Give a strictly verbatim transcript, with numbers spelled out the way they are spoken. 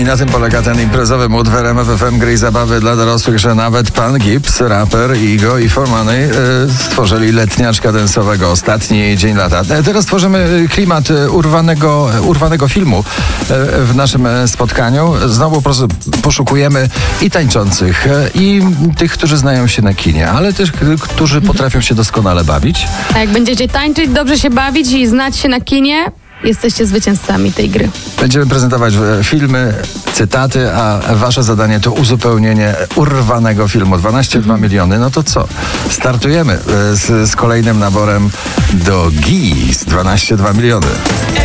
na tym polega ten imprezowy mód w R M F F M Gry i Zabawy dla dorosłych, że nawet pan Gibbs, raper, Igo i For Money e, stworzyli letniaczka densowego. Ostatni dzień lata. E, teraz tworzymy klimat urwanego, urwanego filmu e, w naszym spotkaniu. Znowu pros- poszukujemy i tańczących, e, i tych, którzy znają się na kinie, ale też którzy potrafią się doskonale bawić. A jak będziecie tańczyć, dobrze się bawić i znać się na kinie, jesteście zwycięzcami tej gry. Będziemy prezentować filmy, cytaty, a wasze zadanie to uzupełnienie urwanego filmu. dwanaście przecinek dwa miliony, no to co? Startujemy z, z kolejnym naborem do G I S dwanaście przecinek dwa miliony.